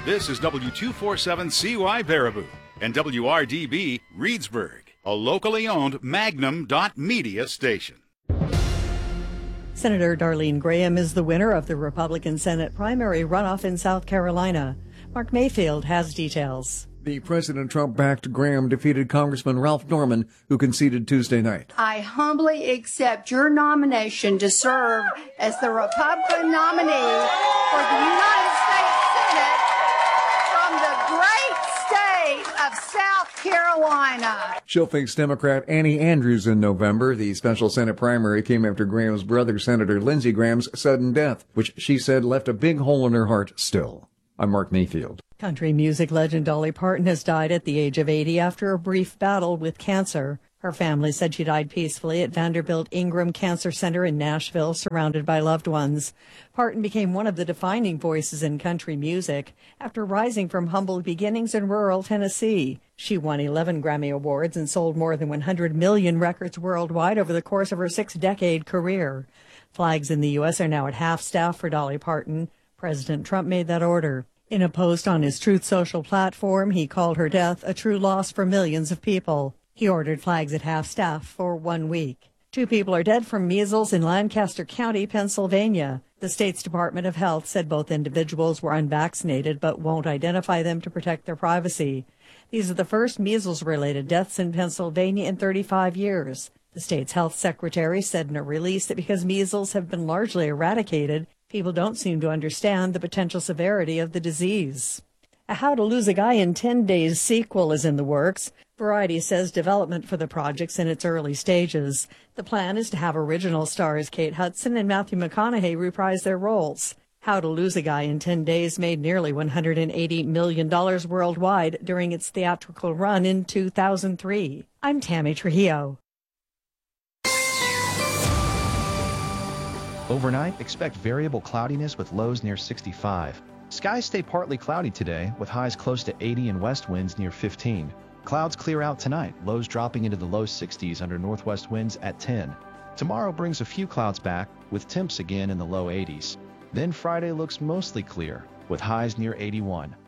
This is W247CY Baraboo and WRDB Reedsburg, a locally owned Magnum.media station. Senator Darlene Graham is the winner of the Republican Senate primary runoff in South Carolina. Mark Mayfield has details. The President Trump-backed Graham defeated Congressman Ralph Norman, who conceded Tuesday night. I humbly accept your nomination to serve as the Republican nominee for the United States Senate from the great state of South Carolina. She'll face Democrat Annie Andrews in November. The special Senate primary came after Graham's brother, Senator Lindsey Graham's sudden death, which she said left a big hole in her heart still. I'm Mark Mayfield. Country music legend Dolly Parton has died at the age of 80 after a brief battle with cancer. Her family said she died peacefully at Vanderbilt Ingram Cancer Center in Nashville, surrounded by loved ones. Parton became one of the defining voices in country music after rising from humble beginnings in rural Tennessee. She won 11 Grammy Awards and sold more than 100 million records worldwide over the course of her 6-decade career. Flags in the U.S. are now at half-staff for Dolly Parton. President Trump made that order. In a post on his Truth Social platform, he called her death a true loss for millions of people. He ordered flags at half-staff for 1 week. 2 people are dead from measles in Lancaster County, Pennsylvania. The state's Department of Health said both individuals were unvaccinated but won't identify them to protect their privacy. These are the first measles-related deaths in Pennsylvania in 35 years. The state's health secretary said in a release that because measles have been largely eradicated, people don't seem to understand the potential severity of the disease. A How to Lose a Guy in 10 Days sequel is in the works. Variety says development for the project's in its early stages. The plan is to have original stars Kate Hudson and Matthew McConaughey reprise their roles. How to Lose a Guy in 10 Days made nearly $180 million worldwide during its theatrical run in 2003. I'm Tammy Trujillo. Overnight, expect variable cloudiness with lows near 65. Skies stay partly cloudy today, with highs close to 80 and west winds near 15. Clouds clear out tonight, lows dropping into the low 60s under northwest winds at 10. Tomorrow brings a few clouds back, with temps again in the low 80s. Then Friday looks mostly clear, with highs near 81.